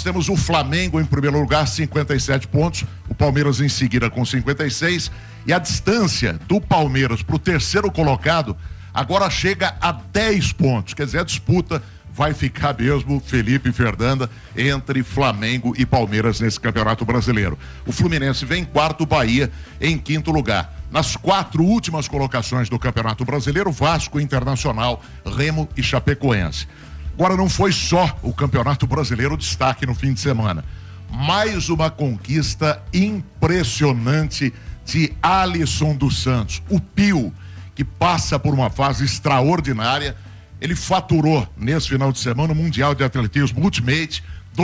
temos o Flamengo em primeiro lugar, 57 pontos, o Palmeiras em seguida com 56, e a distância do Palmeiras para o terceiro colocado agora chega a 10 pontos, quer dizer, a disputa vai ficar mesmo, Felipe e Fernanda, entre Flamengo e Palmeiras nesse Campeonato Brasileiro. O Fluminense vem em quarto, o Bahia em quinto lugar. Nas 4 últimas colocações do Campeonato Brasileiro, Vasco, Internacional, Remo e Chapecoense. Agora, não foi só o Campeonato Brasileiro destaque no fim de semana. Mais uma conquista impressionante de Alisson dos Santos, o Pio, que passa por uma fase extraordinária. Ele faturou nesse final de semana o Mundial de Atletismo Ultimate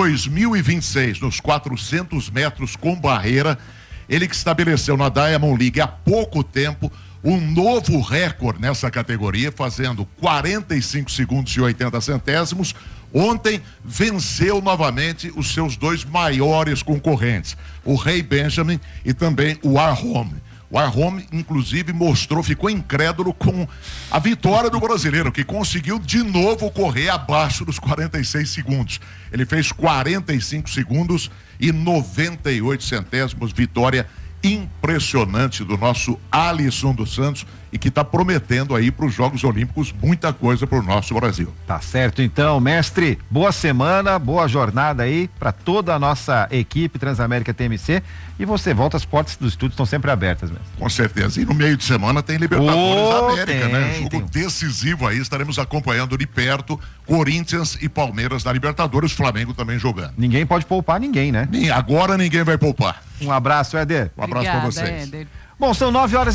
2026, nos 400 metros com barreira. Ele que estabeleceu na Diamond League há pouco tempo um novo recorde nessa categoria, fazendo 45 segundos e 80 centésimos. Ontem venceu novamente os seus 2 maiores concorrentes, o Ray Benjamin e também o Arhome. O Arhome, inclusive, ficou incrédulo com a vitória do brasileiro, que conseguiu de novo correr abaixo dos 46 segundos. Ele fez 45 segundos e 98 centésimos, vitória impressionante do nosso Alisson dos Santos, e que está prometendo aí para os Jogos Olímpicos muita coisa para o nosso Brasil. Tá certo então, mestre, boa semana, boa jornada aí para toda a nossa equipe Transamérica TMC, e você volta, as portas do estúdio estão sempre abertas mesmo. Com certeza, e no meio de semana tem Libertadores da América, né? Jogo decisivo aí, estaremos acompanhando de perto Corinthians e Palmeiras na Libertadores, Flamengo também jogando. Ninguém pode poupar ninguém, né? Agora ninguém vai poupar. Um abraço, Éder. Um abraço para vocês. Éder. Bom, são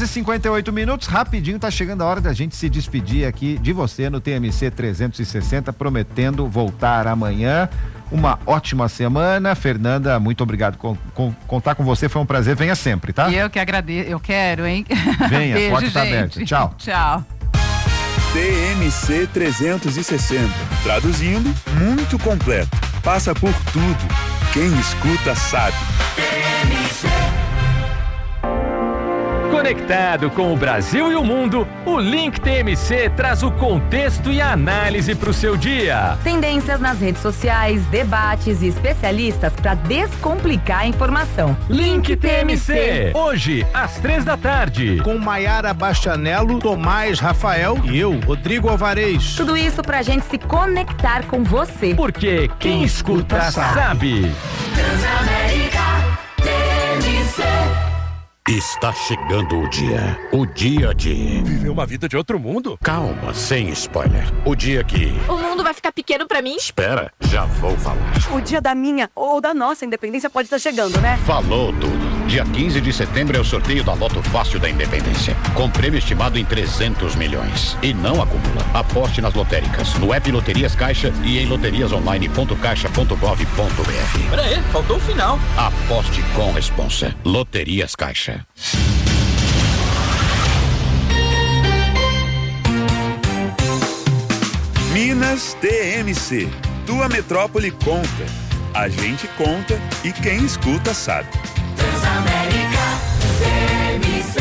9h58, rapidinho tá chegando a hora da gente se despedir aqui de você no TMC 360, prometendo voltar amanhã. Uma ótima semana. Fernanda, muito obrigado. Contar com você foi um prazer, venha sempre, tá? E eu que agradeço, eu quero, hein? Venha, Beijo, porta tá gente. aberta. Tchau. Tchau. TMC 360, traduzindo, muito completo. Passa por tudo. Quem escuta sabe. Conectado com o Brasil e o mundo, o Link TMC traz o contexto e a análise para o seu dia. Tendências nas redes sociais, debates e especialistas para descomplicar a informação. Link TMC, hoje às 15h. Com Maiara Bastianello, Tomás Rafael e eu, Rodrigo Alvarez. Tudo isso pra gente se conectar com você. Porque quem escuta sabe. Transamérica TMC. Está chegando o dia de viver uma vida de outro mundo. Calma, sem spoiler. O dia que o mundo vai ficar pequeno pra mim? Espera, já vou falar. O dia da minha ou da nossa independência pode estar chegando, né? Falou tudo. Dia 15 de setembro é o sorteio da Loto Fácil da Independência, com prêmio estimado em 300 milhões. E não acumula. Aposte nas lotéricas, no app Loterias Caixa e em loteriasonline.caixa.gov.br. Peraí, faltou o final. Aposte com responsa. Loterias Caixa. Minas TMC. Tua metrópole conta. A gente conta e quem escuta sabe. Transamérica TMC.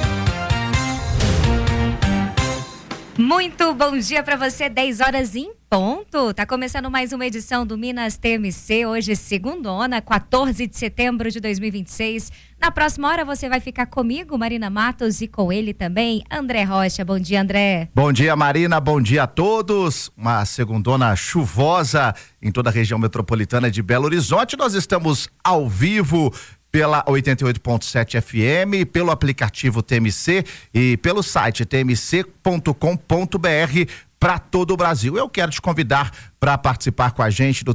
Muito bom dia para você, 10h em ponto. Tá começando mais uma edição do Minas TMC, hoje segundona, 14 de setembro de 2026. Na próxima hora você vai ficar comigo, Marina Matos, e com ele também, André Rocha. Bom dia, André. Bom dia, Marina, bom dia a todos. Uma segundona chuvosa em toda a região metropolitana de Belo Horizonte. Nós estamos ao vivo pela 88.7 FM, pelo aplicativo TMC e pelo site tmc.com.br para todo o Brasil. Eu quero te convidar para participar com a gente do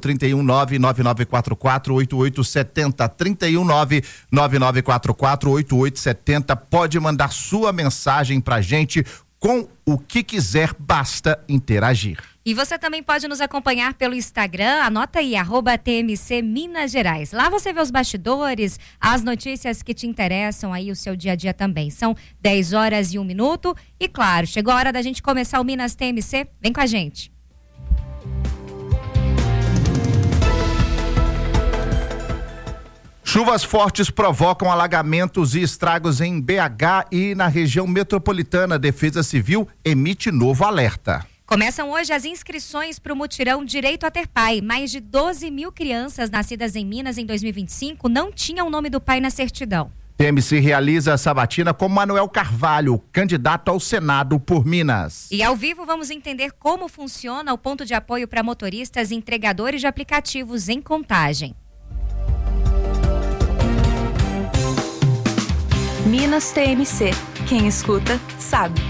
319-9944-8870, 319-9944-8870. Pode mandar sua mensagem para a gente com o que quiser, basta interagir. E você também pode nos acompanhar pelo Instagram, anota aí, @TMC Minas Gerais. Lá você vê os bastidores, as notícias que te interessam aí, o seu dia a dia também. São 10h01. E claro, chegou a hora da gente começar o Minas TMC. Vem com a gente. Chuvas fortes provocam alagamentos e estragos em BH e na região metropolitana. Defesa Civil emite novo alerta. Começam hoje as inscrições para o mutirão Direito a Ter Pai. Mais de 12 mil crianças nascidas em Minas em 2025 não tinham o nome do pai na certidão. TMC realiza a sabatina com Manuel Carvalho, candidato ao Senado por Minas. E ao vivo vamos entender como funciona o ponto de apoio para motoristas e entregadores de aplicativos em Contagem. Minas TMC. Quem escuta, sabe.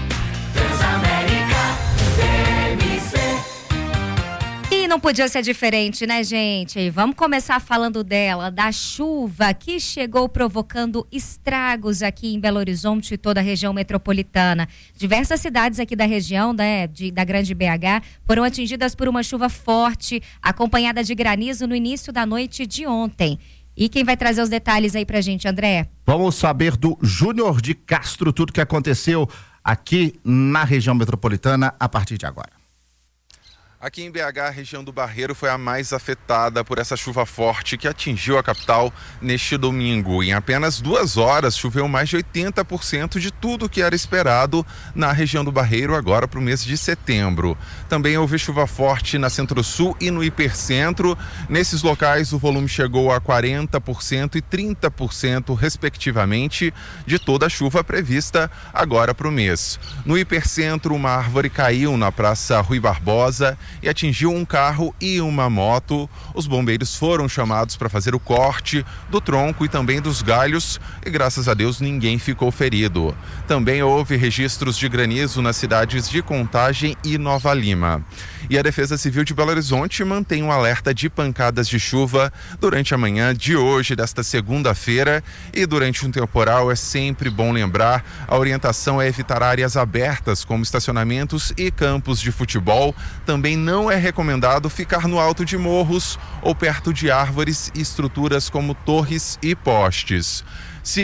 E não podia ser diferente, né, gente? Vamos começar falando dela, da chuva que chegou provocando estragos aqui em Belo Horizonte e toda a região metropolitana. Diversas cidades aqui da região, né, da Grande BH, foram atingidas por uma chuva forte, acompanhada de granizo no início da noite de ontem. E quem vai trazer os detalhes aí pra gente, André? Vamos saber do Júnior de Castro tudo que aconteceu aqui na região metropolitana a partir de agora. Aqui em BH, a região do Barreiro foi a mais afetada por essa chuva forte que atingiu a capital neste domingo. Em apenas 2 horas, choveu mais de 80% de tudo que era esperado na região do Barreiro agora para o mês de setembro. Também houve chuva forte na Centro-Sul e no Hipercentro. Nesses locais, o volume chegou a 40% e 30%, respectivamente, de toda a chuva prevista agora para o mês. No Hipercentro, uma árvore caiu na Praça Rui Barbosa e atingiu um carro e uma moto. Os bombeiros foram chamados para fazer o corte do tronco e também dos galhos e, graças a Deus, ninguém ficou ferido. Também houve registros de granizo nas cidades de Contagem e Nova Lima. E a Defesa Civil de Belo Horizonte mantém um alerta de pancadas de chuva durante a manhã de hoje, desta segunda-feira, e durante um temporal é sempre bom lembrar, a orientação é evitar áreas abertas como estacionamentos e campos de futebol. Também não é recomendado ficar no alto de morros ou perto de árvores e estruturas como torres e postes. Se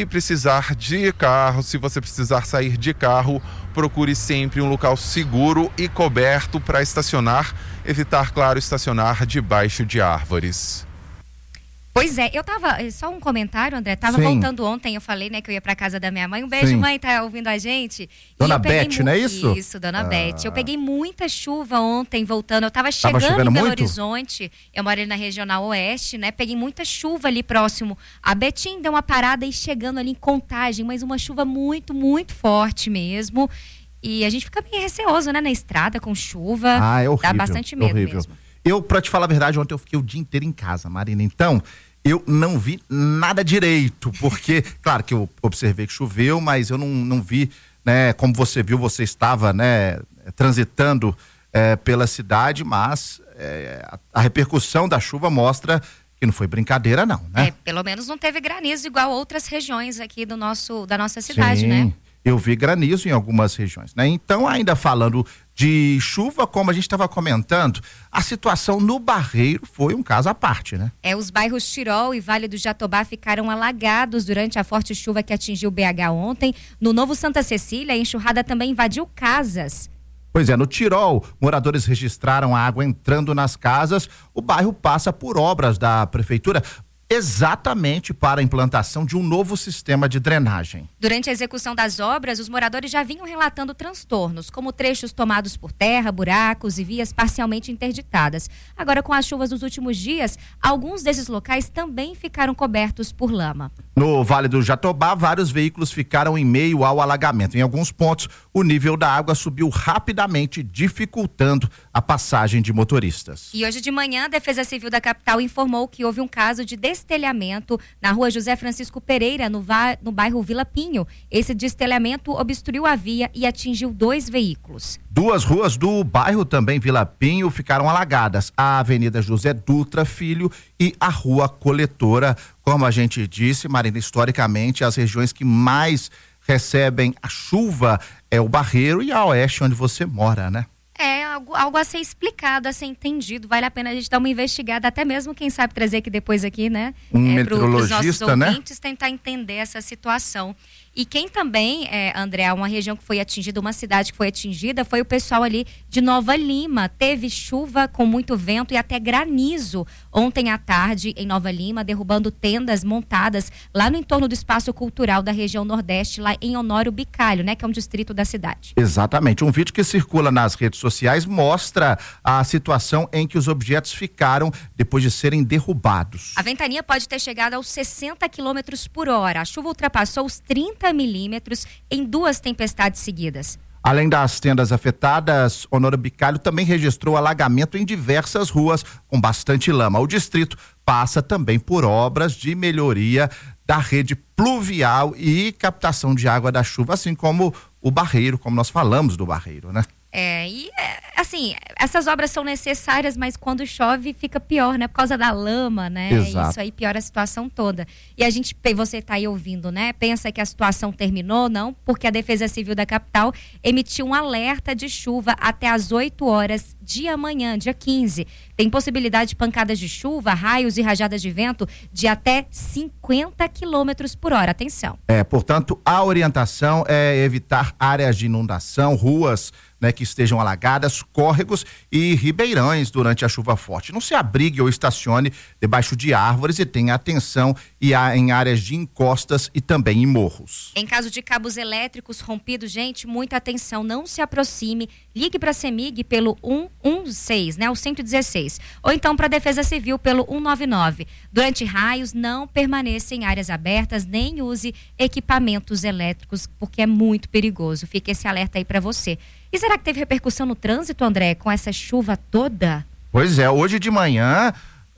você precisar sair de carro, procure sempre um local seguro e coberto para estacionar. Evitar, claro, estacionar debaixo de árvores. Pois é, só um comentário, André, tava Sim. voltando ontem, eu falei, né, que eu ia pra casa da minha mãe. Um beijo, Sim. Mãe, tá ouvindo a gente? Dona Beth, não é isso? Isso, Dona Beth. Eu peguei muita chuva ontem, voltando, eu tava chegando chovendo em Belo muito? Horizonte, eu moro ali na Regional Oeste, né, peguei muita chuva ali próximo. A Betim deu uma parada e chegando ali em Contagem, mas uma chuva muito, muito forte mesmo. E a gente fica meio receoso, né, na estrada com chuva. É horrível. Dá bastante medo mesmo. Eu, pra te falar a verdade, ontem eu fiquei o dia inteiro em casa, Marina, então eu não vi nada direito, porque, claro que eu observei que choveu, mas eu não vi, né, como você viu, você estava, né, transitando pela cidade, mas a repercussão da chuva mostra que não foi brincadeira não, né? Pelo menos não teve granizo igual outras regiões aqui da nossa cidade, Sim, né? Eu vi granizo em algumas regiões, né? Então, ainda falando de chuva, como a gente estava comentando, a situação no Barreiro foi um caso à parte, né? Os bairros Tirol e Vale do Jatobá ficaram alagados durante a forte chuva que atingiu BH ontem. No Novo Santa Cecília, a enxurrada também invadiu casas. Pois é, no Tirol, moradores registraram a água entrando nas casas. O bairro passa por obras da prefeitura exatamente para a implantação de um novo sistema de drenagem. Durante a execução das obras, os moradores já vinham relatando transtornos, como trechos tomados por terra, buracos e vias parcialmente interditadas. Agora, com as chuvas dos últimos dias, alguns desses locais também ficaram cobertos por lama. No Vale do Jatobá, vários veículos ficaram em meio ao alagamento. Em alguns pontos, o nível da água subiu rapidamente, dificultando a passagem de motoristas. E hoje de manhã, a Defesa Civil da capital informou que houve um caso de destelhamento na rua José Francisco Pereira, no bairro Vila Pinho. Esse destelhamento obstruiu a via e atingiu 2 veículos. 2 ruas do bairro também Vila Pinho ficaram alagadas. A Avenida José Dutra Filho e a Rua Coletora. Como a gente disse, Marina, historicamente as regiões que mais recebem a chuva é o Barreiro e a Oeste, onde você mora, né? Algo a ser explicado, a ser entendido. Vale a pena a gente dar uma investigada, até mesmo, quem sabe, trazer aqui depois aqui, né? Meteorologista, pros nossos ouvintes, né? tentar entender essa situação. E quem também, André, uma região que foi atingida, uma cidade que foi atingida, foi o pessoal ali de Nova Lima. Teve chuva com muito vento e até granizo ontem à tarde em Nova Lima, derrubando tendas montadas lá no entorno do espaço cultural da região Nordeste, lá em Honório Bicalho, né? Que é um distrito da cidade. Exatamente. Um vídeo que circula nas redes sociais mas mostra a situação em que os objetos ficaram depois de serem derrubados. A ventania pode ter chegado aos 60 km por hora. A chuva ultrapassou os 30 milímetros em 2 tempestades seguidas. Além das tendas afetadas, Honório Bicalho também registrou alagamento em diversas ruas com bastante lama. O distrito passa também por obras de melhoria da rede pluvial e captação de água da chuva, assim como o Barreiro, como nós falamos do Barreiro, né? Assim, essas obras são necessárias, mas quando chove fica pior, né? Por causa da lama, né? Exato. Isso aí piora a situação toda. E você tá aí ouvindo, né? Pensa que a situação terminou? Não, porque a Defesa Civil da capital emitiu um alerta de chuva até às 8 horas de amanhã, dia 15. Tem possibilidade de pancadas de chuva, raios e rajadas de vento de até 50 km por hora. Atenção. Portanto, a orientação é evitar áreas de inundação, ruas, né, que estejam alagadas, córregos e ribeirões durante a chuva forte. Não se abrigue ou estacione debaixo de árvores e tenha atenção em áreas de encostas e também em morros. Em caso de cabos elétricos rompidos, gente, muita atenção, não se aproxime, ligue para a CEMIG pelo 116, né, o 116, ou então para a Defesa Civil pelo 199. Durante raios, não permaneça em áreas abertas, nem use equipamentos elétricos, porque é muito perigoso. Fica esse alerta aí para você. E será que teve repercussão no trânsito, André, com essa chuva toda? Pois é, hoje de manhã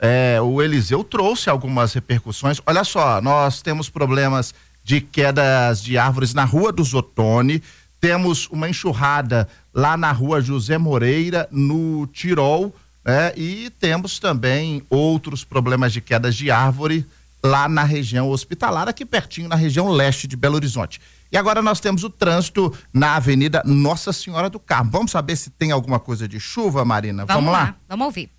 o Eliseu trouxe algumas repercussões. Olha só, nós temos problemas de quedas de árvores na Rua do Zotone, temos uma enxurrada lá na Rua José Moreira, no Tirol, e temos também outros problemas de quedas de árvore lá na região hospitalar, aqui pertinho, na região leste de Belo Horizonte. E agora nós temos o trânsito na Avenida Nossa Senhora do Carmo. Vamos saber se tem alguma coisa de chuva, Marina? Vamos lá? Vamos ouvir.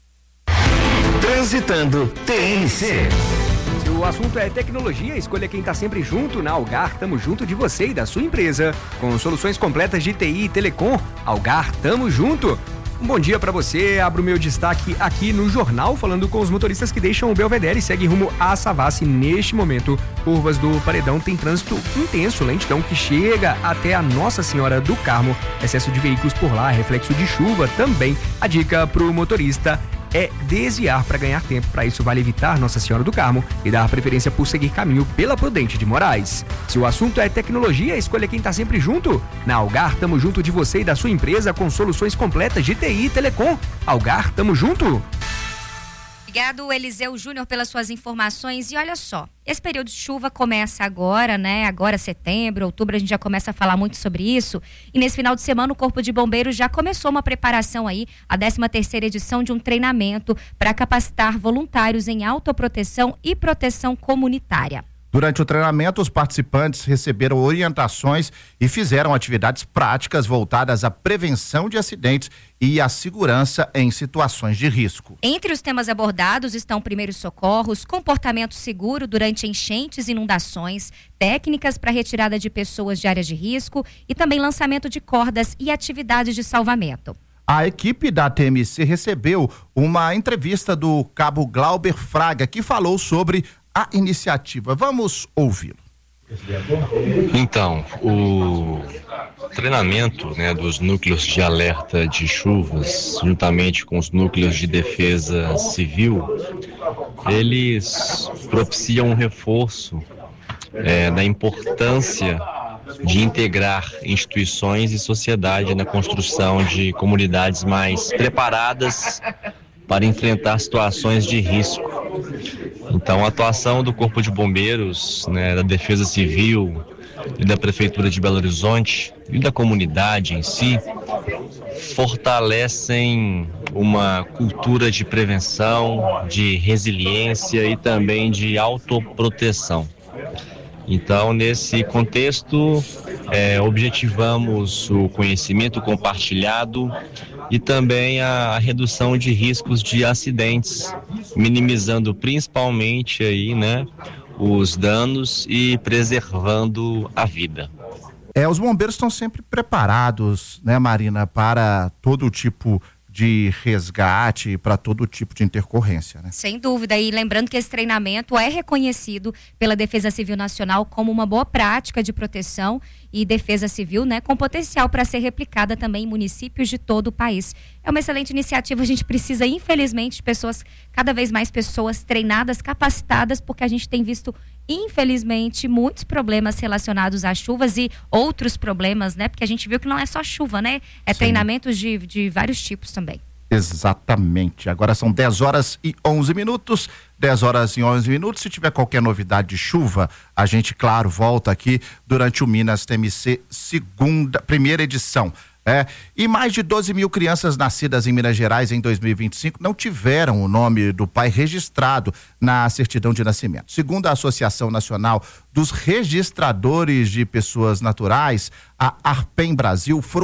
Transitando TNC. Se o assunto é tecnologia, escolha quem está sempre junto. Na Algar, tamo junto de você e da sua empresa. Com soluções completas de TI e Telecom, Algar, tamo junto. Um bom dia para você, abro meu destaque aqui no jornal, falando com os motoristas que deixam o Belvedere e seguem rumo a Savassi. Neste momento, curvas do Paredão tem trânsito intenso, lentidão que chega até a Nossa Senhora do Carmo. Excesso de veículos por lá, reflexo de chuva também. A dica pro motorista é desviar para ganhar tempo. Para isso, vale evitar Nossa Senhora do Carmo e dar preferência por seguir caminho pela Prudente de Moraes. Se o assunto é tecnologia, escolha quem tá sempre junto. Na Algar, tamo junto de você e da sua empresa com soluções completas de TI e Telecom. Algar, tamo junto. Obrigado, Eliseu Júnior, pelas suas informações. E olha só, esse período de chuva começa agora, né? Agora setembro, outubro, a gente já começa a falar muito sobre isso. E nesse final de semana o Corpo de Bombeiros já começou uma preparação aí, a 13ª edição de um treinamento para capacitar voluntários em autoproteção e proteção comunitária. Durante o treinamento, os participantes receberam orientações e fizeram atividades práticas voltadas à prevenção de acidentes e à segurança em situações de risco. Entre os temas abordados estão primeiros socorros, comportamento seguro durante enchentes e inundações, técnicas para retirada de pessoas de áreas de risco e também lançamento de cordas e atividades de salvamento. A equipe da TMC recebeu uma entrevista do cabo Glauber Fraga, que falou sobre a iniciativa. Vamos ouvi-lo. Então, o treinamento, né, dos núcleos de alerta de chuvas, juntamente com os núcleos de defesa civil, eles propiciam um reforço da importância de integrar instituições e sociedade na construção de comunidades mais preparadas para enfrentar situações de risco. Então, a atuação do Corpo de Bombeiros, né, da Defesa Civil e da Prefeitura de Belo Horizonte e da comunidade em si fortalecem uma cultura de prevenção, de resiliência e também de autoproteção. Então, nesse contexto, objetivamos o conhecimento compartilhado e também a redução de riscos de acidentes, minimizando principalmente aí, né, os danos e preservando a vida. Os bombeiros estão sempre preparados, né, Marina, para todo tipo de resgate para todo tipo de intercorrência, né? Sem dúvida, e lembrando que esse treinamento é reconhecido pela Defesa Civil Nacional como uma boa prática de proteção e defesa civil, né, com potencial para ser replicada também em municípios de todo o país. É uma excelente iniciativa, a gente precisa, infelizmente, de pessoas, cada vez mais pessoas treinadas, capacitadas, porque a gente tem visto, infelizmente, muitos problemas relacionados às chuvas e outros problemas, né, porque a gente viu que não é só chuva, né, é treinamentos de vários tipos também. Exatamente. Agora são 10 horas e 11 minutos. 10 horas e 11 minutos. Se tiver qualquer novidade de chuva, a gente, claro, volta aqui durante o Minas TMC primeira edição. E mais de 12 mil crianças nascidas em Minas Gerais em 2025 não tiveram o nome do pai registrado na certidão de nascimento. Segundo a Associação Nacional dos Registradores de Pessoas Naturais, a ARPEM Brasil, foram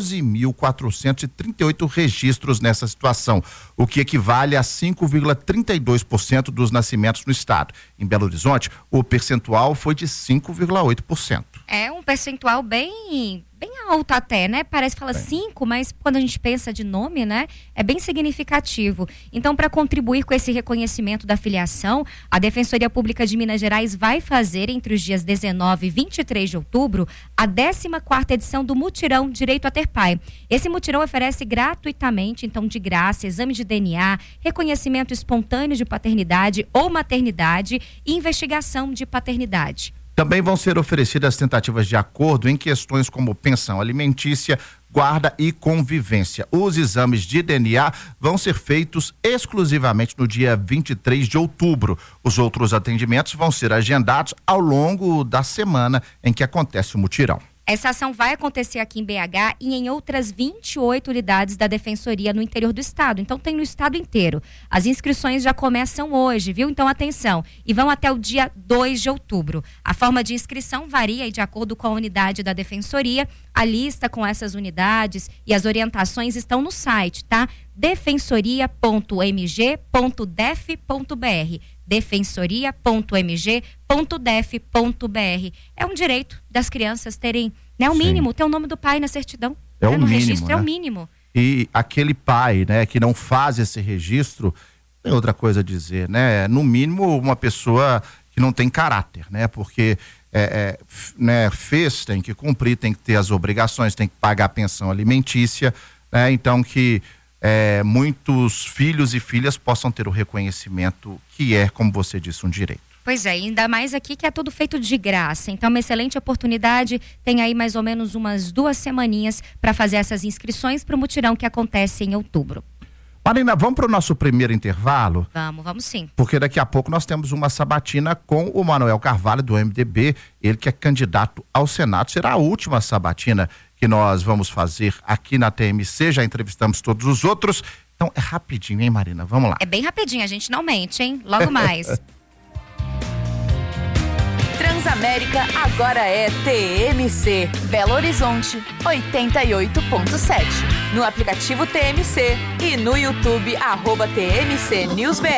12.438 registros nessa situação, o que equivale a 5,32% dos nascimentos no estado. Em Belo Horizonte, o percentual foi de 5,8%. É um percentual bem alto até, né? Parece que fala 5, mas quando a gente pensa de nome, né? É bem significativo. Então, para contribuir com esse reconhecimento da filiação, a Defensoria Pública de Minas Gerais vai fazer, entre os dias 19 e 23 de outubro, a 14ª edição do Mutirão Direito a Ter Pai. Esse mutirão oferece gratuitamente, então de graça, exame de DNA, reconhecimento espontâneo de paternidade ou maternidade e investigação de paternidade. Também vão ser oferecidas tentativas de acordo em questões como pensão alimentícia, guarda e convivência. Os exames de DNA vão ser feitos exclusivamente no dia 23 de outubro. Os outros atendimentos vão ser agendados ao longo da semana em que acontece o mutirão. Essa ação vai acontecer aqui em BH e em outras 28 unidades da Defensoria no interior do estado. Então tem no estado inteiro. As inscrições já começam hoje, viu? Então atenção. E vão até o dia 2 de outubro. A forma de inscrição varia e de acordo com a unidade da Defensoria. A lista com essas unidades e as orientações estão no site, tá? defensoria.mg.def.br defensoria.mg.def.br. É um direito das crianças terem, né, o mínimo, ter o nome do pai na certidão. É o no mínimo, registro, né? é o mínimo. E aquele pai, né, que não faz esse registro, tem outra coisa a dizer, né? No mínimo, uma pessoa que não tem caráter, né? Porque né, tem que cumprir, tem que ter as obrigações, tem que pagar a pensão alimentícia, né? Então que muitos filhos e filhas possam ter o reconhecimento que é, como você disse, um direito. Pois é, ainda mais aqui que é tudo feito de graça. Então, uma excelente oportunidade. Tem aí mais ou menos umas 2 semaninhas para fazer essas inscrições para o mutirão que acontece em outubro. Marina, vamos para o nosso primeiro intervalo? Vamos sim. Porque daqui a pouco nós temos uma sabatina com o Manuel Carvalho, do MDB, ele que é candidato ao Senado. Será a última sabatina que nós vamos fazer aqui na TMC, já entrevistamos todos os outros. Então é rapidinho, hein, Marina? Vamos lá. É bem rapidinho, a gente não mente, hein? Logo mais. Transamérica agora é TMC. Belo Horizonte, 88.7. No aplicativo TMC e no YouTube, @TMC News BR.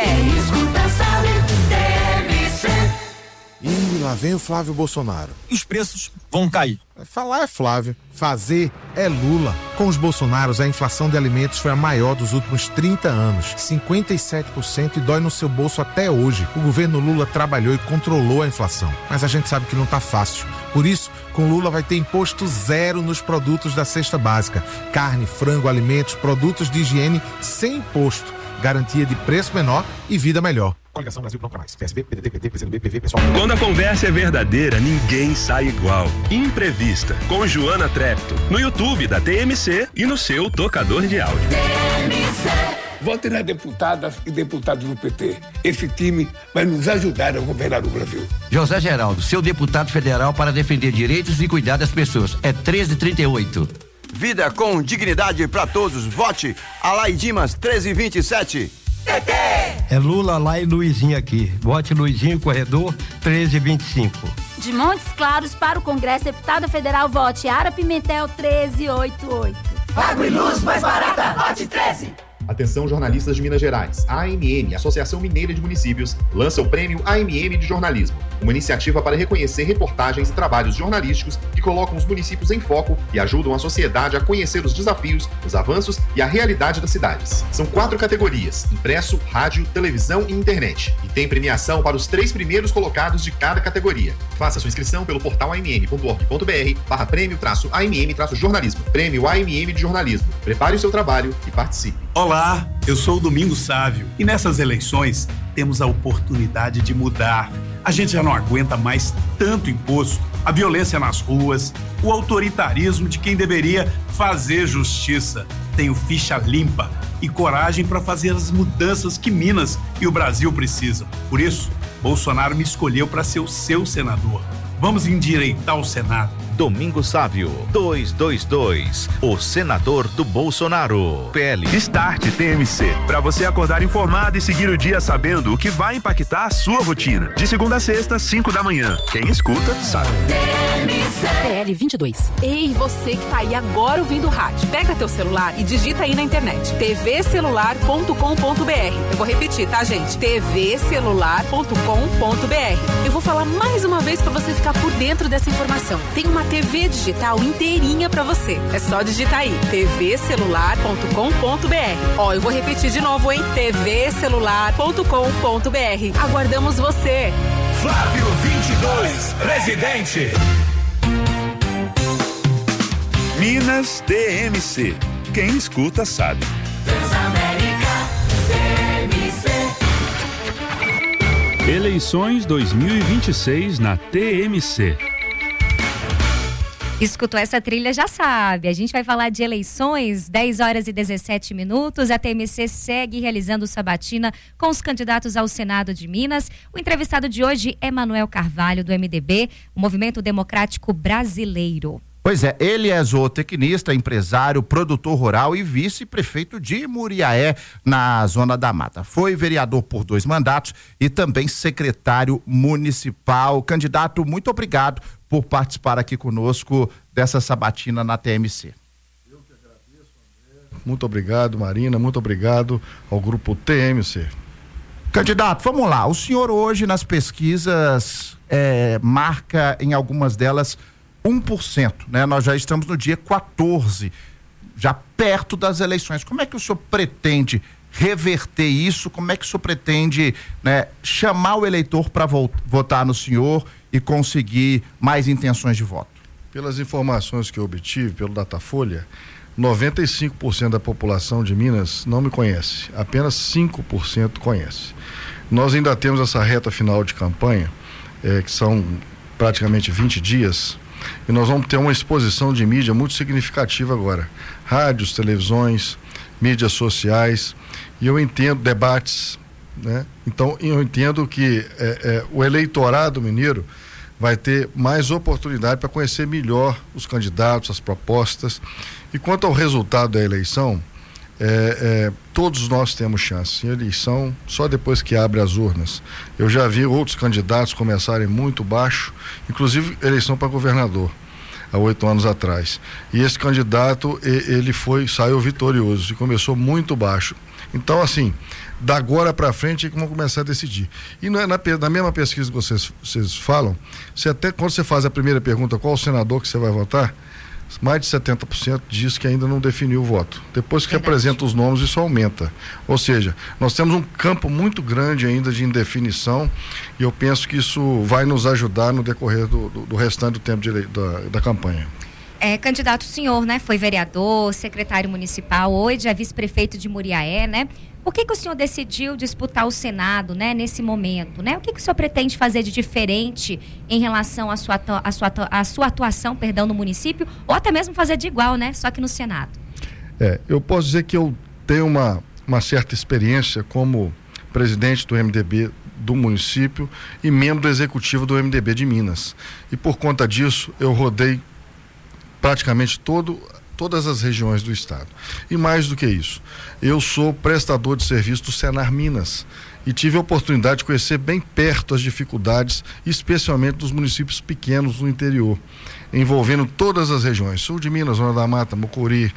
E lá vem o Flávio Bolsonaro. Os preços vão cair. Falar é Flávio, fazer é Lula. Com os Bolsonaros, a inflação de alimentos foi a maior dos últimos 30 anos. 57% e dói no seu bolso até hoje. O governo Lula trabalhou e controlou a inflação. Mas a gente sabe que não tá fácil. Por isso, com Lula vai ter imposto zero nos produtos da cesta básica. Carne, frango, alimentos, produtos de higiene sem imposto. Garantia de preço menor e vida melhor. Coligação Brasil Pronto Mais. PSB, PDT, PT, PCdoB, PV, pessoal. Quando a conversa é verdadeira, ninguém sai igual. Imprevista, com Joana Trepto. No YouTube da TMC e no seu tocador de áudio. Vote nas deputadas e deputados do PT. Esse time vai nos ajudar a governar o Brasil. José Geraldo, seu deputado federal para defender direitos e cuidar das pessoas. É 1338. Vida com dignidade para todos. Vote Alain Dimas 1327. É Lula lá e Luizinho aqui. Vote Luizinho, corredor 1325. De Montes Claros para o Congresso, deputada federal, vote Ara Pimentel 1388. Água e luz mais barata, vote 13. Atenção, jornalistas de Minas Gerais. A AMM, Associação Mineira de Municípios, lança o Prêmio AMM de Jornalismo, uma iniciativa para reconhecer reportagens e trabalhos jornalísticos que colocam os municípios em foco e ajudam a sociedade a conhecer os desafios, os avanços e a realidade das cidades. São 4 categorias: impresso, rádio, televisão e internet. E tem premiação para os 3 primeiros colocados de cada categoria. Faça sua inscrição pelo portal amm.org.br/prêmio-AMM-jornalismo. Prêmio AMM de Jornalismo. Prepare o seu trabalho e participe. Olá, eu sou o Domingos Sávio e nessas eleições temos a oportunidade de mudar. A gente já não aguenta mais tanto imposto, a violência nas ruas, o autoritarismo de quem deveria fazer justiça. Tenho ficha limpa e coragem para fazer as mudanças que Minas e o Brasil precisam. Por isso, Bolsonaro me escolheu para ser o seu senador. Vamos endireitar o Senado. Domingos Sávio, 222, o senador do Bolsonaro. PL. Start TMC, para você acordar informado e seguir o dia sabendo o que vai impactar a sua rotina. De segunda a sexta, 5 da manhã. Quem escuta, sabe. PL 22. Ei, você que tá aí agora ouvindo o rádio. Pega teu celular e digita aí na internet. tvcelular.com.br. Eu vou repetir, tá, gente? tvcelular.com.br. Eu vou falar mais uma vez para você ficar por dentro dessa informação. Tem uma TV digital inteirinha pra você. É só digitar aí, tvcelular.com.br. Ó, eu vou repetir de novo, hein? tvcelular.com.br. Aguardamos você. Flávio 22, presidente. Minas TMC. Quem escuta sabe. Transamérica TMC. Eleições 2026 na TMC. Escutou essa trilha, já sabe. A gente vai falar de eleições, 10 horas e 17 minutos. A TMC segue realizando sabatina com os candidatos ao Senado de Minas. O entrevistado de hoje é Manuel Carvalho, do MDB, o Movimento Democrático Brasileiro. Pois é, ele é zootecnista, empresário, produtor rural e vice-prefeito de Muriaé, na Zona da Mata. Foi vereador por 2 mandatos e também secretário municipal. Candidato, muito obrigado por participar aqui conosco dessa sabatina na TMC. Eu que agradeço, André. Muito obrigado, Marina, muito obrigado ao grupo TMC. Candidato, vamos lá. O senhor hoje nas pesquisas marca em algumas delas 1%, né? Nós já estamos no dia 14, já perto das eleições. Como é que o senhor pretende reverter isso? Como é que o senhor pretende, né, chamar o eleitor para votar no senhor e conseguir mais intenções de voto? Pelas informações que eu obtive pelo Datafolha, 95% da população de Minas não me conhece, apenas 5% conhece. Nós ainda temos essa reta final de campanha, que são praticamente 20 dias, e nós vamos ter uma exposição de mídia muito significativa agora. Rádios, televisões, mídias sociais, e eu entendo debates, né? Então eu entendo que o eleitorado mineiro vai ter mais oportunidade para conhecer melhor os candidatos, as propostas. E quanto ao resultado da eleição, todos nós temos chance. Em eleição, só depois que abre as urnas. Eu já vi outros candidatos começarem muito baixo, inclusive eleição para governador, há 8 anos atrás. E esse candidato, ele saiu vitorioso e começou muito baixo. Então, assim, da agora para frente é que vão começar a decidir. E na mesma pesquisa que vocês falam, quando você faz a primeira pergunta, qual o senador que você vai votar, mais de 70% diz que ainda não definiu o voto. Depois que apresenta os nomes, isso aumenta. Ou seja, nós temos um campo muito grande ainda de indefinição, e eu penso que isso vai nos ajudar no decorrer do restante do tempo da campanha. Candidato, o senhor, né, foi vereador, secretário municipal, hoje é vice-prefeito de Muriaé, né? Por que o senhor decidiu disputar o Senado, né, nesse momento, né? O que o senhor pretende fazer de diferente em relação à sua atuação, no município, ou até mesmo fazer de igual, né, só que no Senado? Eu posso dizer que eu tenho uma certa experiência como presidente do MDB do município e membro do executivo do MDB de Minas. E por conta disso, eu rodei praticamente todas as regiões do estado. E mais do que isso, eu sou prestador de serviço do Senar Minas e tive a oportunidade de conhecer bem perto as dificuldades, especialmente dos municípios pequenos do interior, envolvendo todas as regiões, sul de Minas, Zona da Mata, Mucuri,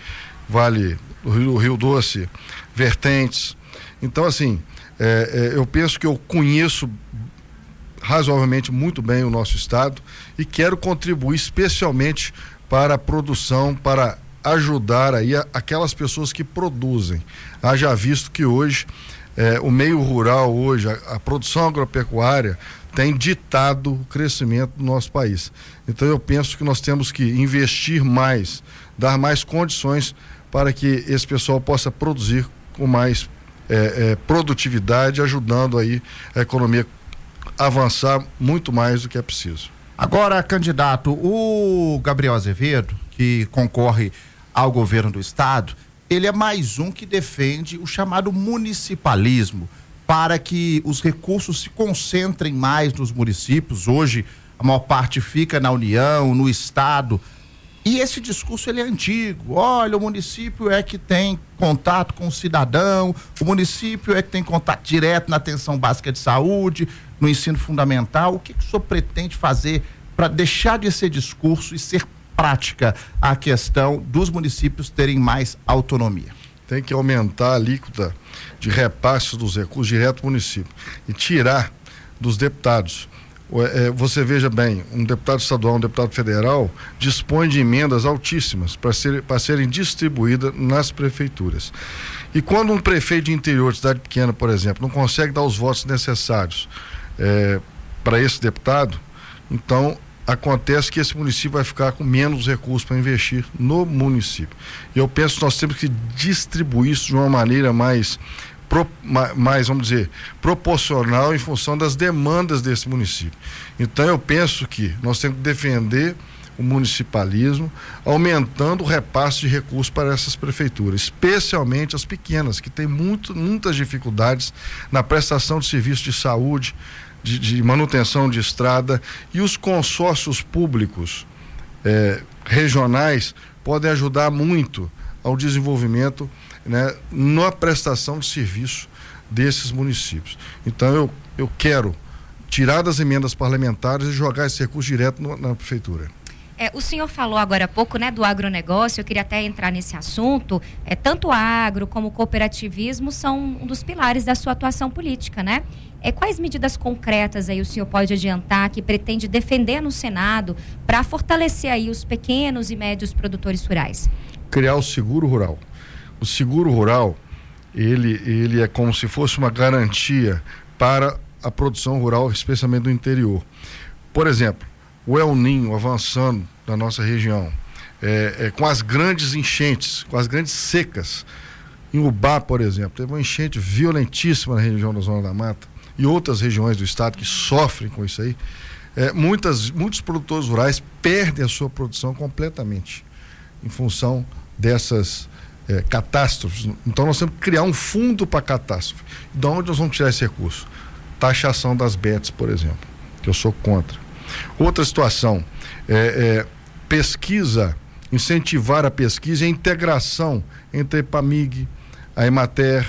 Vale do Rio Doce, vertentes. Então, assim, eu penso que eu conheço razoavelmente muito bem o nosso estado e quero contribuir especialmente para a produção, para ajudar aí aquelas pessoas que produzem. Haja visto que hoje o meio rural, hoje a produção agropecuária tem ditado o crescimento do nosso país. Então eu penso que nós temos que investir mais, dar mais condições para que esse pessoal possa produzir com mais produtividade, ajudando aí a economia a avançar muito mais do que é preciso. Agora, candidato, o Gabriel Azevedo, que concorre ao governo do estado, ele é mais um que defende o chamado municipalismo, para que os recursos se concentrem mais nos municípios. Hoje a maior parte fica na União, no estado, e esse discurso ele é antigo. Olha, o município é que tem contato com o cidadão, o município é que tem contato direto na atenção básica de saúde, no ensino fundamental. O que o senhor pretende fazer para deixar de ser discurso e ser prática a questão dos municípios terem mais autonomia? Tem que aumentar a alíquota de repasse dos recursos direto ao município e tirar dos deputados. Você veja bem, um deputado estadual, um deputado federal dispõe de emendas altíssimas para serem distribuídas nas prefeituras. E quando um prefeito de interior de cidade pequena, por exemplo, não consegue dar os votos necessários para esse deputado, então acontece que esse município vai ficar com menos recursos para investir no município. E eu penso que nós temos que distribuir isso de uma maneira mais, vamos dizer, proporcional em função das demandas desse município. Então eu penso que nós temos que defender o municipalismo, aumentando o repasse de recursos para essas prefeituras, especialmente as pequenas, que têm muitas dificuldades na prestação de serviços de saúde, de manutenção de estrada, e os consórcios públicos regionais podem ajudar muito ao desenvolvimento, né, na prestação de serviço desses municípios. Então eu quero tirar das emendas parlamentares e jogar esse recurso direto na prefeitura. O senhor falou agora há pouco, né, do agronegócio. Eu queria até entrar nesse assunto. Tanto o agro como o cooperativismo são um dos pilares da sua atuação política, né? Quais medidas concretas aí o senhor pode adiantar que pretende defender no Senado para fortalecer aí os pequenos e médios produtores rurais? Criar o seguro rural. O seguro rural, ele é como se fosse uma garantia para a produção rural, especialmente do interior. Por exemplo, o El Ninho avançando na nossa região, com as grandes enchentes, com as grandes secas. Em Ubá, por exemplo, teve uma enchente violentíssima na região da Zona da Mata e outras regiões do estado que sofrem com isso aí. Muitos produtores rurais perdem a sua produção completamente em função dessas catástrofes. Então nós temos que criar um fundo para catástrofe. De onde nós vamos tirar esse recurso? Taxação das bets, por exemplo, que eu sou contra. Outra situação, pesquisa, incentivar a pesquisa e a integração entre a EPAMIG, a Emater,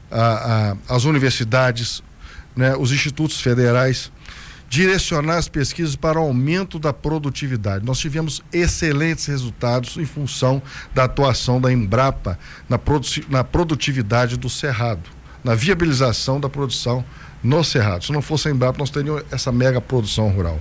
as universidades, né, os institutos federais, direcionar as pesquisas para o aumento da produtividade. Nós tivemos excelentes resultados em função da atuação da Embrapa na produtividade do cerrado, na viabilização da produção no cerrado. Se não fosse a Embrapa, nós teríamos essa mega produção rural.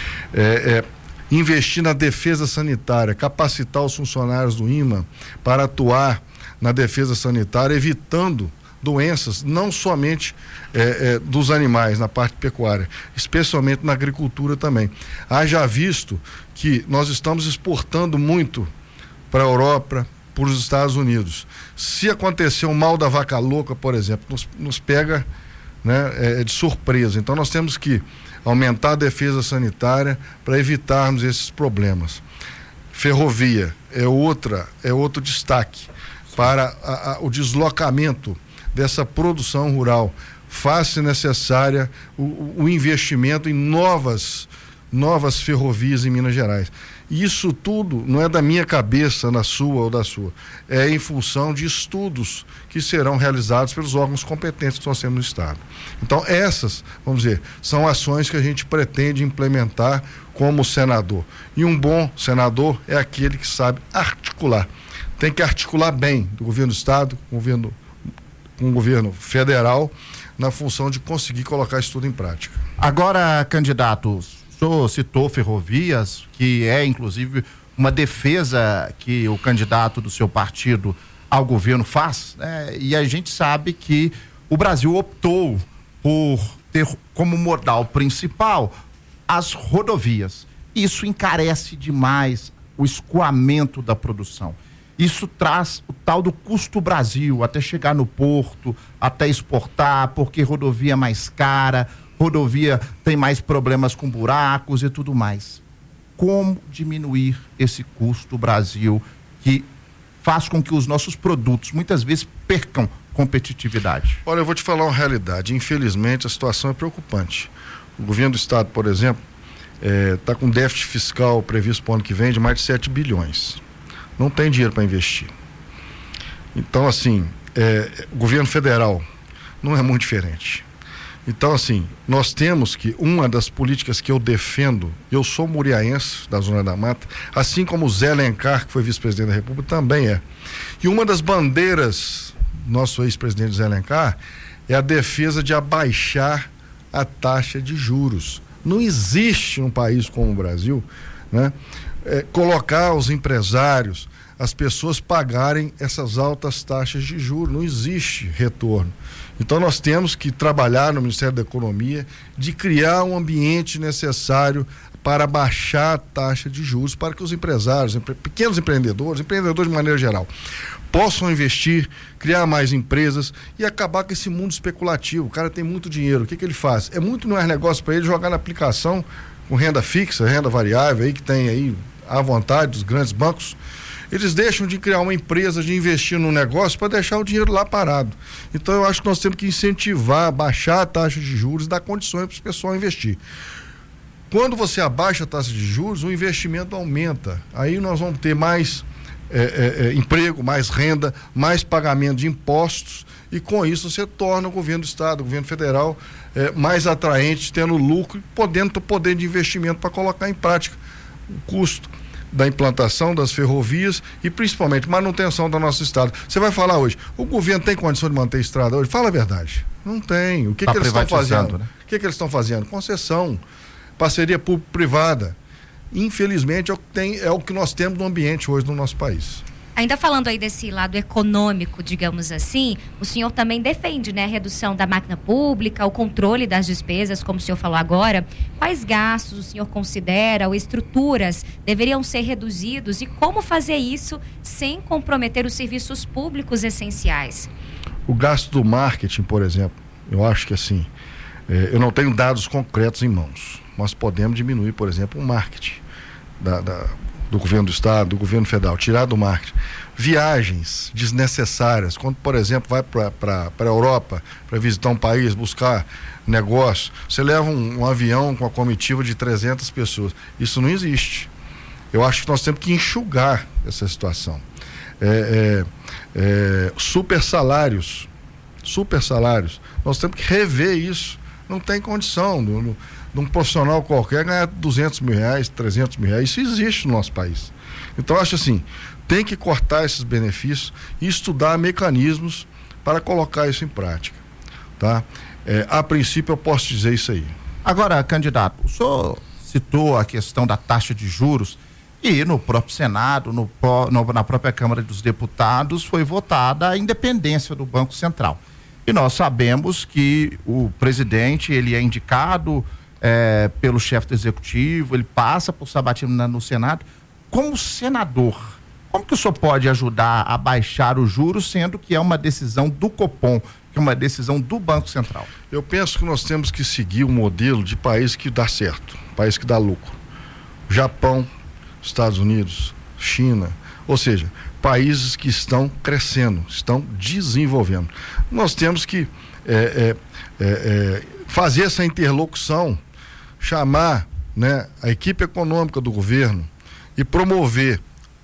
Investir na defesa sanitária, capacitar os funcionários do IMA para atuar na defesa sanitária, evitando doenças, não somente dos animais na parte pecuária, especialmente na agricultura também. Haja visto que nós estamos exportando muito para a Europa, para os Estados Unidos. Se acontecer um mal da vaca louca, por exemplo, nos pega, né, de surpresa. Então nós temos que aumentar a defesa sanitária para evitarmos esses problemas. Ferrovia é outro destaque para o deslocamento dessa produção rural. Faz-se necessária o investimento em novas novas ferrovias em Minas Gerais. E isso tudo não é da minha cabeça, na sua ou da sua. É em função de estudos que serão realizados pelos órgãos competentes que nós temos no Estado. Então, essas, vamos dizer, são ações que a gente pretende implementar como senador. E um bom senador é aquele que sabe articular. Tem que articular bem do governo do Estado com o governo federal, na função de conseguir colocar isso tudo em prática. Agora, candidato, o senhor citou ferrovias, que é inclusive uma defesa que o candidato do seu partido ao governo faz, né? E a gente sabe que o Brasil optou por ter como modal principal as rodovias. Isso encarece demais o escoamento da produção. Isso traz o tal do custo Brasil, até chegar no porto, até exportar, porque rodovia é mais cara, rodovia tem mais problemas com buracos e tudo mais. Como diminuir esse custo Brasil que faz com que os nossos produtos muitas vezes percam competitividade? Olha, eu vou te falar uma realidade. Infelizmente, a situação é preocupante. O governo do Estado, por exemplo, está com déficit fiscal previsto para o ano que vem de mais de 7 bilhões. Não tem dinheiro para investir. Então, assim, o governo federal não é muito diferente. Então, assim, nós temos que, uma das políticas que eu defendo, eu sou muriaense da Zona da Mata, assim como o Zé Alencar, que foi vice-presidente da República, também é. E uma das bandeiras do nosso ex-presidente Zé Alencar é a defesa de abaixar a taxa de juros. Não existe um país como o Brasil, né, colocar os empresários, as pessoas pagarem essas altas taxas de juros. Não existe retorno. Então nós temos que trabalhar no Ministério da Economia de criar um ambiente necessário para baixar a taxa de juros, para que os empresários, pequenos empreendedores de maneira geral, possam investir, criar mais empresas e acabar com esse mundo especulativo. O cara tem muito dinheiro, o que ele faz? É muito mais negócio para ele jogar na aplicação com renda fixa, renda variável, aí que tem aí à vontade dos grandes bancos. Eles deixam de criar uma empresa, de investir no negócio para deixar o dinheiro lá parado. Então eu acho que nós temos que incentivar, baixar a taxa de juros e dar condições para o pessoal investir. Quando você abaixa a taxa de juros, o investimento aumenta. Aí nós vamos ter mais emprego, mais renda, mais pagamento de impostos, e com isso você torna o governo do Estado, o governo federal mais atraente, tendo lucro, podendo poder de investimento para colocar em prática o custo da implantação das ferrovias e principalmente manutenção do nosso estado. Você vai falar hoje, o governo tem condição de manter a estrada hoje? Fala a verdade. Não tem. O que eles estão fazendo? Né? O que eles estão fazendo? Concessão, parceria público-privada. Infelizmente é o que nós temos no ambiente hoje no nosso país. Ainda falando aí desse lado econômico, digamos assim, o senhor também defende, né, a redução da máquina pública, o controle das despesas, como o senhor falou agora. Quais gastos o senhor considera ou estruturas deveriam ser reduzidos e como fazer isso sem comprometer os serviços públicos essenciais? O gasto do marketing, por exemplo, eu acho que assim, eu não tenho dados concretos em mãos. Nós podemos diminuir, por exemplo, o marketing do governo do Estado, do governo federal, tirar do marketing. Viagens desnecessárias, quando, por exemplo, vai para a Europa, para visitar um país, buscar negócio, você leva um avião com a comitiva de 300 pessoas. Isso não existe. Eu acho que nós temos que enxugar essa situação. Super salários, nós temos que rever isso. Não tem condição de um profissional qualquer ganhar 200 mil reais, 300 mil reais. Isso existe no nosso país. Então, eu acho assim, tem que cortar esses benefícios e estudar mecanismos para colocar isso em prática. Tá? A princípio, eu posso dizer isso aí. Agora, candidato, o senhor citou a questão da taxa de juros e no próprio Senado, na própria Câmara dos Deputados, foi votada a independência do Banco Central. E nós sabemos que o presidente, ele é indicado pelo chefe do executivo, ele passa por sabatina no Senado. Como senador, como que o senhor pode ajudar a baixar os juros, sendo que é uma decisão do Copom, que é uma decisão do Banco Central? Eu penso que nós temos que seguir um modelo de país que dá certo, país que dá lucro. Japão, Estados Unidos, China, ou seja, países que estão crescendo, estão desenvolvendo. Nós temos que fazer essa interlocução, chamar né, a equipe econômica do governo e promover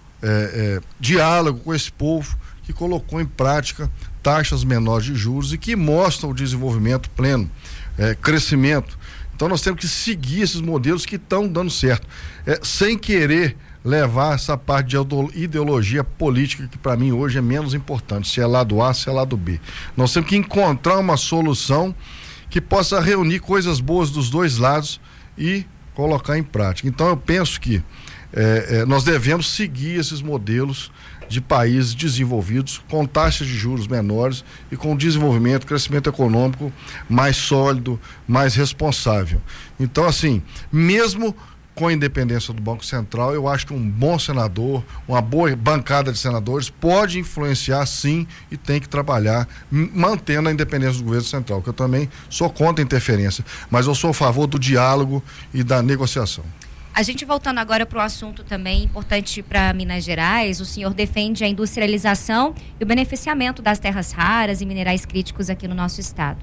diálogo com esse povo que colocou em prática taxas menores de juros e que mostram o desenvolvimento pleno, crescimento. Então nós temos que seguir esses modelos que estão dando certo, sem querer levar essa parte de ideologia política que para mim hoje é menos importante, se é lado A, se é lado B. Nós temos que encontrar uma solução que possa reunir coisas boas dos dois lados e colocar em prática. Então eu penso que nós devemos seguir esses modelos de países desenvolvidos com taxas de juros menores e com desenvolvimento, crescimento econômico mais sólido, mais responsável. Então, assim, mesmo com a independência do Banco Central, eu acho que um bom senador, uma boa bancada de senadores pode influenciar sim e tem que trabalhar mantendo a independência do governo central, que eu também sou contra a interferência, mas eu sou a favor do diálogo e da negociação. A gente voltando agora para o assunto também importante para Minas Gerais, o senhor defende a industrialização e o beneficiamento das terras raras e minerais críticos aqui no nosso estado.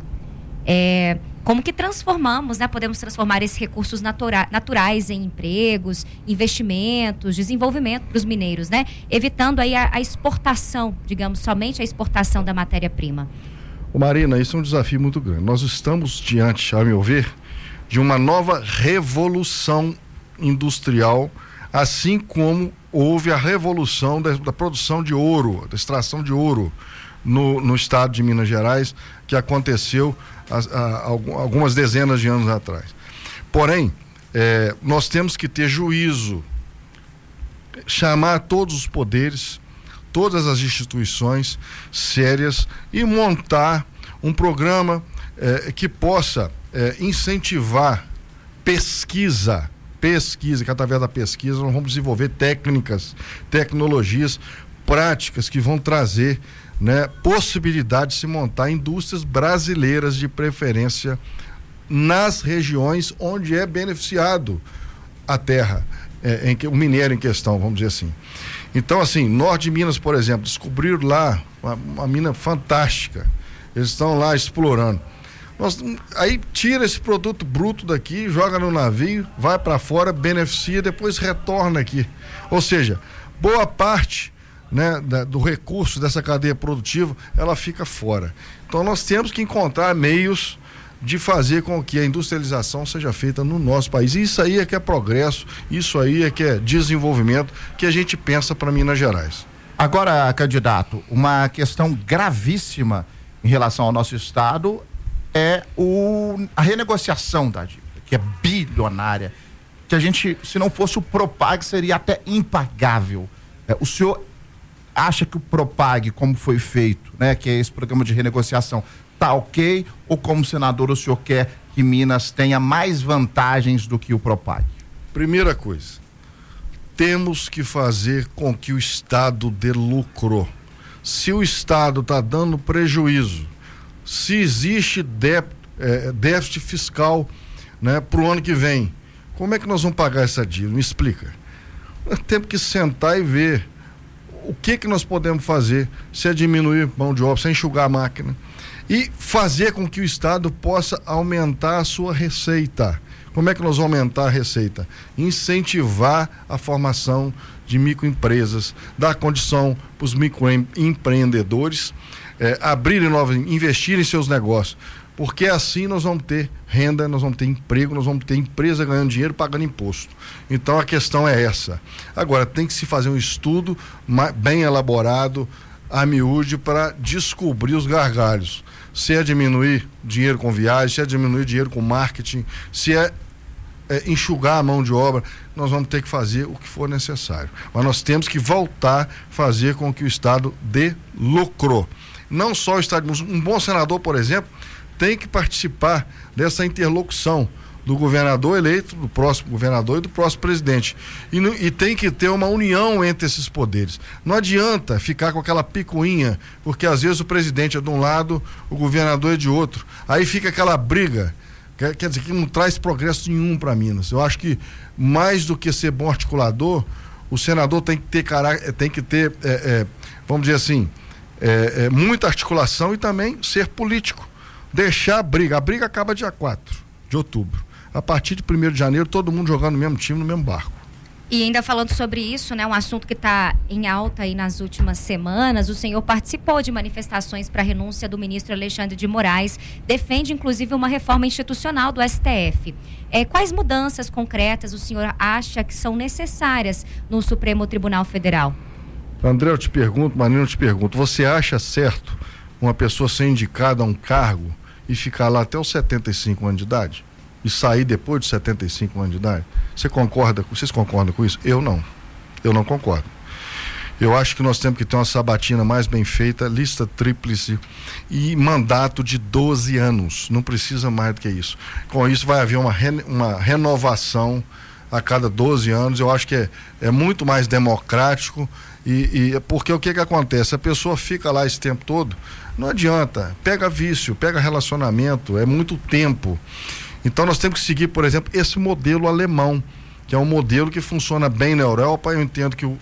Como que transformamos, né? Podemos transformar esses recursos naturais em empregos, investimentos, desenvolvimento para os mineiros, né? Evitando aí a exportação, digamos, somente a exportação da matéria-prima. Marina, isso é um desafio muito grande. Nós estamos diante, a meu ver, de uma nova revolução industrial, assim como houve a revolução da produção de ouro, da extração de ouro no estado de Minas Gerais, que aconteceu algumas dezenas de anos atrás. Porém, nós temos que ter juízo, chamar todos os poderes, todas as instituições sérias e montar um programa que possa incentivar pesquisa, que através da pesquisa nós vamos desenvolver técnicas, tecnologias, práticas que vão trazer, né, possibilidade de se montar indústrias brasileiras de preferência nas regiões onde é beneficiado a terra, o minério em questão, vamos dizer assim. Então, assim, norte de Minas, por exemplo, descobriram lá uma mina fantástica, eles estão lá explorando. Aí tira esse produto bruto daqui, joga no navio, vai para fora, beneficia, depois retorna aqui. Ou seja, boa parte, né, do recurso dessa cadeia produtiva, ela fica fora. Então nós temos que encontrar meios de fazer com que a industrialização seja feita no nosso país. Isso aí é que é progresso, isso aí é que é desenvolvimento que a gente pensa para Minas Gerais. Agora, candidato, uma questão gravíssima em relação ao nosso estado é a renegociação da dívida, que é bilionária, que a gente, se não fosse o Propag, seria até impagável. O senhor acha que o Propag, como foi feito, né, que é esse programa de renegociação, tá ok? Ou como senador o senhor quer que Minas tenha mais vantagens do que o Propag? Primeira coisa, temos que fazer com que o Estado dê lucro. Se o Estado está dando prejuízo, se existe déficit fiscal, né, para o ano que vem, como é que nós vamos pagar essa dívida? Me explica. Nós temos que sentar e ver o que nós podemos fazer, se é diminuir mão de obra, se é enxugar a máquina e fazer com que o Estado possa aumentar a sua receita. Como é que nós vamos aumentar a receita? Incentivar a formação de microempresas, dar condição para os microempreendedores abrirem novos, investirem em seus negócios, porque assim nós vamos ter renda, nós vamos ter emprego, nós vamos ter empresa ganhando dinheiro, pagando imposto. Então a questão é essa. Agora tem que se fazer um estudo bem elaborado, a miúde, para descobrir os gargalhos. Se é diminuir dinheiro com viagem, se é diminuir dinheiro com marketing, se é enxugar a mão de obra, nós vamos ter que fazer o que for necessário. Mas nós temos que voltar a fazer com que o Estado dê lucro. Não só o Estado, um bom senador, por exemplo, tem que participar dessa interlocução do governador eleito, do próximo governador e do próximo presidente. E tem que ter uma união entre esses poderes. Não adianta ficar com aquela picuinha, porque às vezes o presidente é de um lado, o governador é de outro. Aí fica aquela briga, quer dizer, que não traz progresso nenhum para Minas. Eu acho que mais do que ser bom articulador, o senador tem que ter, vamos dizer assim, muita articulação e também ser político. Deixar a briga acaba dia 4 de outubro. A partir de 1º de janeiro, todo mundo jogando no mesmo time, no mesmo barco. E ainda falando sobre isso, né, um assunto que está em alta aí nas últimas semanas, o senhor participou de manifestações para a renúncia do ministro Alexandre de Moraes, defende inclusive uma reforma institucional do STF. Quais mudanças concretas o senhor acha que são necessárias no Supremo Tribunal Federal? André, eu te pergunto, Marina, eu te pergunto, você acha certo uma pessoa ser indicada a um cargo e ficar lá até os 75 anos de idade? E sair depois de 75 anos de idade? Vocês concordam com isso? Eu não concordo. Eu acho que nós temos que ter uma sabatina mais bem feita, lista tríplice e mandato de 12 anos, não precisa mais do que isso. Com isso vai haver uma renovação a cada 12 anos, eu acho que é muito mais democrático porque o que acontece? A pessoa fica lá esse tempo todo, não adianta, pega vício, pega relacionamento, é muito tempo. Então nós temos que seguir, por exemplo, esse modelo alemão, que é um modelo que funciona bem na Europa. Eu entendo que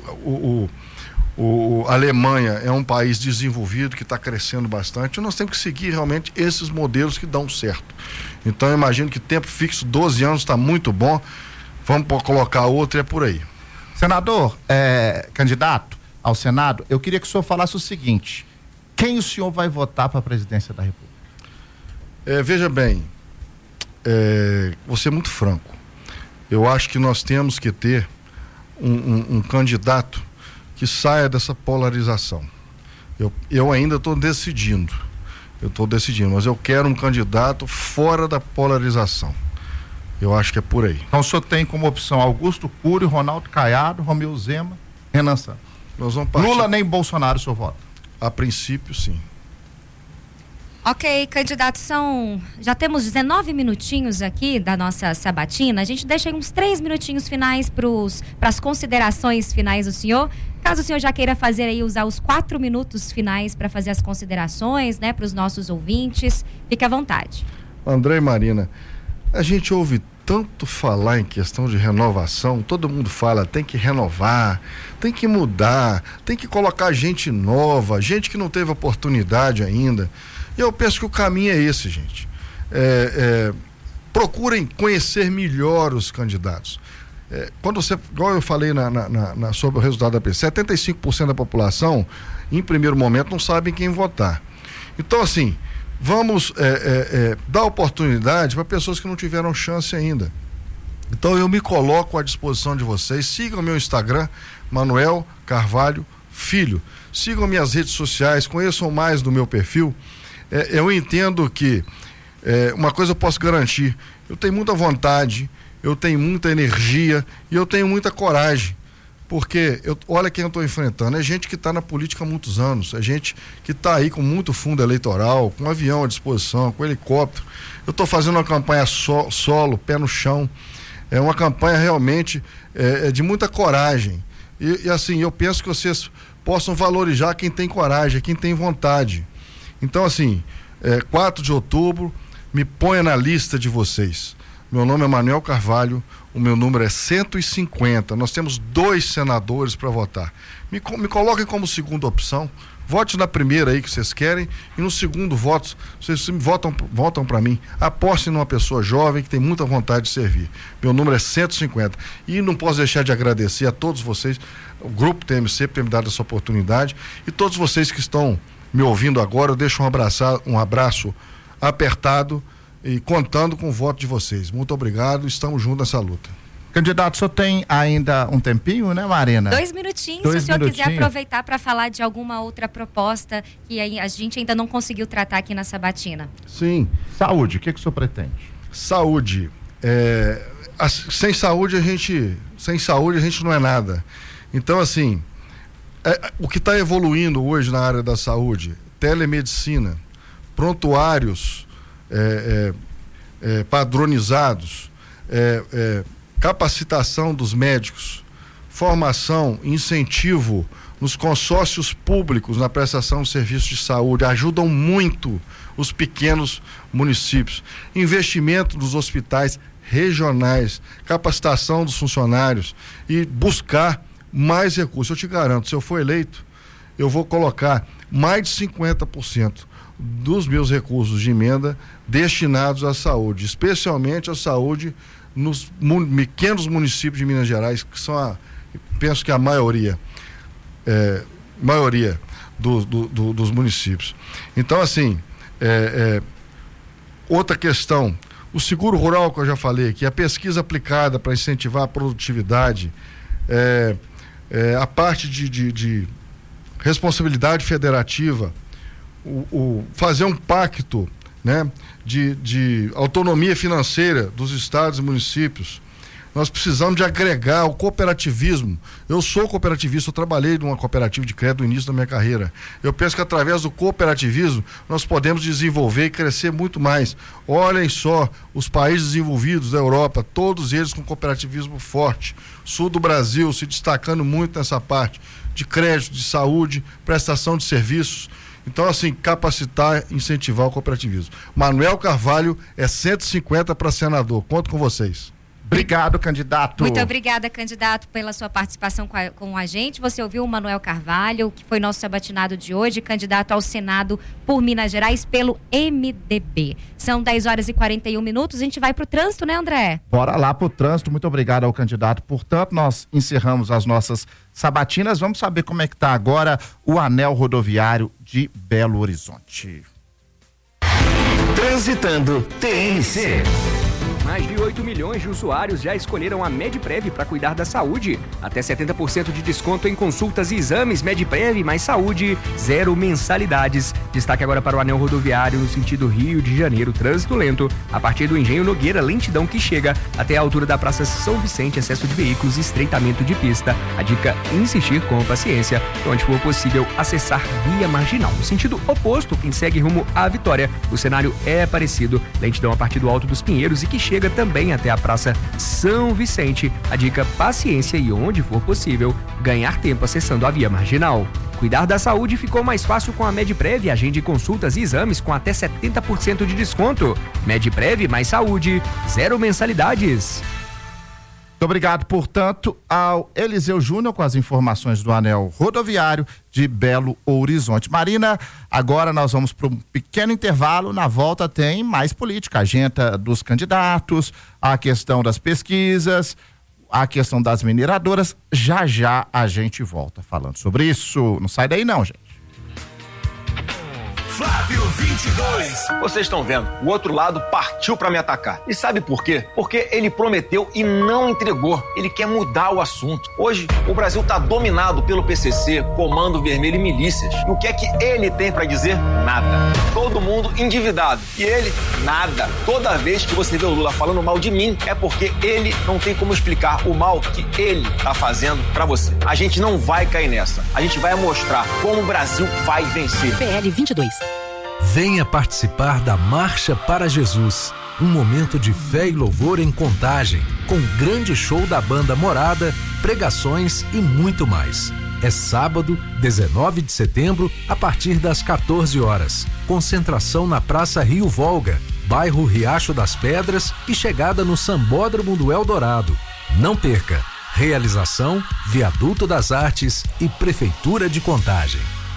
a Alemanha é um país desenvolvido, que está crescendo bastante. Nós temos que seguir realmente esses modelos que dão certo. Então eu imagino que tempo fixo, 12 anos, está muito bom. Vamos colocar outro e é por aí. Senador, candidato ao Senado, eu queria que o senhor falasse o seguinte: quem o senhor vai votar para a presidência da República? Veja bem, vou ser muito franco. Eu acho que nós temos que ter um candidato que saia dessa polarização. Eu ainda estou decidindo, mas eu quero um candidato fora da polarização. Eu acho que é por aí. Então o senhor tem como opção Augusto Cury, Ronaldo Caiado, Romeu Zema, Renan Santos. Lula nem Bolsonaro o senhor vota? A princípio, sim. Ok, candidato, já temos 19 minutinhos aqui da nossa sabatina. A gente deixa aí uns 3 minutinhos finais para as considerações finais do senhor. Caso o senhor já queira fazer aí, usar os 4 minutos finais para fazer as considerações, né, para os nossos ouvintes, fique à vontade. André e Marina, a gente ouve tanto falar em questão de renovação, todo mundo fala, tem que renovar, tem que mudar, tem que colocar gente nova, gente que não teve oportunidade ainda. E eu penso que o caminho é esse, gente. Procurem conhecer melhor os candidatos. Igual eu falei sobre o resultado da pesquisa, 75% da população, em primeiro momento, não sabem quem votar. Então, assim, vamos dar oportunidade para pessoas que não tiveram chance ainda. Então, eu me coloco à disposição de vocês. Sigam meu Instagram, Manuel Carvalho Filho. Sigam minhas redes sociais, conheçam mais do meu perfil. Eu entendo que uma coisa eu posso garantir: eu tenho muita vontade, eu tenho muita energia e eu tenho muita coragem, porque olha quem eu estou enfrentando, é gente que está na política há muitos anos, é gente que está aí com muito fundo eleitoral, com avião à disposição, com helicóptero. Eu estou fazendo uma campanha solo, pé no chão, é uma campanha realmente de muita coragem e assim, eu penso que vocês possam valorizar quem tem coragem, quem tem vontade. Então, assim, 4 de outubro, me ponha na lista de vocês. Meu nome é Manuel Carvalho, o meu número é 150. Nós temos 2 senadores para votar. Me coloquem como segunda opção. Vote na primeira aí que vocês querem e no segundo voto, vocês votam para mim. Apostem numa pessoa jovem que tem muita vontade de servir. Meu número é 150. E não posso deixar de agradecer a todos vocês, o Grupo TMC, por ter me dado essa oportunidade, e todos vocês que estão me ouvindo agora. Eu deixo um abraço apertado e contando com o voto de vocês. Muito obrigado, estamos juntos nessa luta. Candidato, o senhor tem ainda um tempinho, né, Marina? 2 minutinhos, se o senhor quiser aproveitar para falar de alguma outra proposta que a gente ainda não conseguiu tratar aqui na sabatina. Sim. Saúde, o que o senhor pretende? Saúde. Sem saúde a gente não é nada. Então, assim, o que está evoluindo hoje na área da saúde, telemedicina, prontuários padronizados, capacitação dos médicos, formação, incentivo nos consórcios públicos na prestação de serviços de saúde, ajudam muito os pequenos municípios. Investimento nos hospitais regionais, capacitação dos funcionários e buscar mais recursos. Eu te garanto, se eu for eleito, eu vou colocar mais de 50% dos meus recursos de emenda destinados à saúde, especialmente à saúde nos pequenos municípios de Minas Gerais, que são penso que a maioria dos municípios. Então, assim, outra questão, o seguro rural que eu já falei aqui, a pesquisa aplicada para incentivar a produtividade, a parte de responsabilidade federativa, fazer um pacto, né, de autonomia financeira dos estados e municípios. Nós precisamos de agregar o cooperativismo. Eu sou cooperativista, eu trabalhei numa cooperativa de crédito no início da minha carreira. Eu penso que através do cooperativismo nós podemos desenvolver e crescer muito mais. Olhem só os países desenvolvidos da Europa, todos eles com cooperativismo forte. Sul do Brasil se destacando muito nessa parte de crédito, de saúde, prestação de serviços. Então, assim, capacitar, incentivar o cooperativismo. Manuel Carvalho é 150 para senador. Conto com vocês. Obrigado, candidato. Muito obrigada, candidato, pela sua participação com a gente. Você ouviu o Manuel Carvalho, que foi nosso sabatinado de hoje, candidato ao Senado por Minas Gerais pelo MDB. São 10h41. A gente vai para o trânsito, né, André? Bora lá para o trânsito. Muito obrigado ao candidato. Portanto, nós encerramos as nossas sabatinas. Vamos saber como é que está agora o anel rodoviário de Belo Horizonte. Transitando TNC. Mais de 8 milhões de usuários já escolheram a Medprev para cuidar da saúde. Até 70% de desconto em consultas e exames. Medprev mais saúde, 0 mensalidades. Destaque agora para o anel rodoviário no sentido Rio de Janeiro, trânsito lento. A partir do Engenho Nogueira, lentidão que chega até a altura da Praça São Vicente, excesso de veículos e estreitamento de pista. A dica, insistir com paciência. Onde for possível, acessar via marginal. No sentido oposto, quem segue rumo à Vitória, o cenário é parecido. Lentidão a partir do Alto dos Pinheiros e que chega também até a Praça São Vicente. A dica, paciência e, onde for possível, ganhar tempo acessando a via marginal. Cuidar da saúde ficou mais fácil com a Medprev. Agende consultas e exames com até 70% de desconto. Medprev mais saúde, 0 mensalidades. Muito obrigado, portanto, ao Eliseu Júnior com as informações do anel rodoviário de Belo Horizonte. Marina, agora nós vamos para um pequeno intervalo. Na volta tem mais política, a agenda dos candidatos, a questão das pesquisas, a questão das mineradoras. Já já a gente volta falando sobre isso. Não sai daí não, gente. Flávio 22. Vocês estão vendo, o outro lado partiu para me atacar. E sabe por quê? Porque ele prometeu e não entregou. Ele quer mudar o assunto. Hoje, o Brasil está dominado pelo PCC, Comando Vermelho e milícias. E o que é que ele tem para dizer? Nada. Todo mundo endividado. E ele, nada. Toda vez que você vê o Lula falando mal de mim, é porque ele não tem como explicar o mal que ele tá fazendo para você. A gente não vai cair nessa. A gente vai mostrar como o Brasil vai vencer. PL 22. Venha participar da Marcha para Jesus, um momento de fé e louvor em Contagem, com grande show da banda Morada, pregações e muito mais. É sábado, 19 de setembro, a partir das 14 horas. Concentração na Praça Rio Volga, bairro Riacho das Pedras e chegada no Sambódromo do Eldorado. Não perca! Realização, Viaduto das Artes e Prefeitura de Contagem.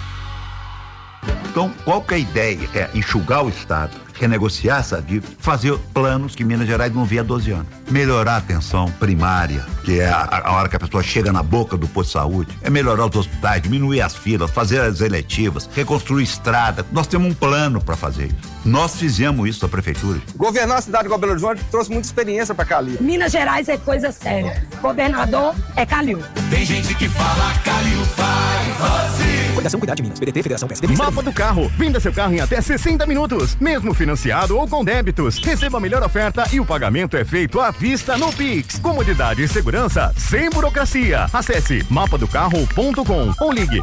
Então, qual que é a ideia? É enxugar o Estado, renegociar essa dívida, fazer planos que Minas Gerais não via há 12 anos. Melhorar a atenção primária, que é a hora que a pessoa chega na boca do posto de saúde. É melhorar os hospitais, diminuir as filas, fazer as eletivas, reconstruir estrada. Nós temos um plano para fazer isso. Nós fizemos isso na prefeitura. Governar a cidade de Belo Horizonte trouxe muita experiência para Calil. Minas Gerais é coisa séria. Governador é Calil. Tem gente que fala Calil faz. Fundação Cuidar de Minas, PDT, Federação PSDB. Mapa do carro. Venda seu carro em até 60 minutos. Mesmo financiado ou com débitos. Receba a melhor oferta e o pagamento é feito à vista no Pix. Comodidade e segurança sem burocracia. Acesse mapadocarro.com ou ligue